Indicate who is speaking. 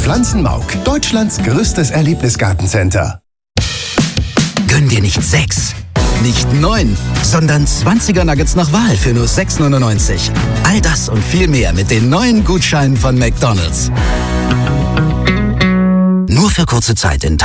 Speaker 1: Pflanzenmauk, Deutschlands größtes Erlebnisgartencenter.
Speaker 2: Gönn dir nicht 6, nicht 9, sondern 20er Nuggets nach Wahl für nur 6,99. All das und viel mehr mit den neuen Gutscheinen von McDonald's. Nur für kurze Zeit in